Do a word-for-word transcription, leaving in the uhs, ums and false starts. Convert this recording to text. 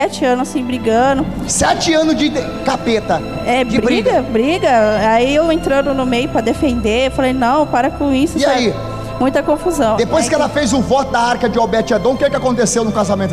Sete anos assim, brigando. Sete anos de de- capeta. É, de briga, briga. Aí eu entrando no meio pra defender, falei, não, para com isso. E sabe? aí? Muita confusão. Depois Aí que ela fez o voto da arca de Obed-Edom, o que, que aconteceu no casamento